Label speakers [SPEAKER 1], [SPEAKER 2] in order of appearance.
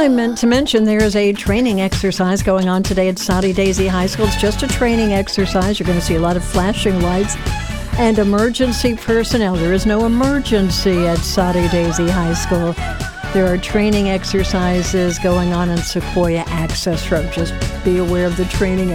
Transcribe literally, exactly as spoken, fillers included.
[SPEAKER 1] I meant to mention there is a training exercise going on today at Soddy Daisy High School. It's just a training exercise. You're going to see a lot of flashing lights and emergency personnel. There is no emergency at Soddy Daisy High School. There are training exercises going on in Sequoia Access Road. Just be aware of the training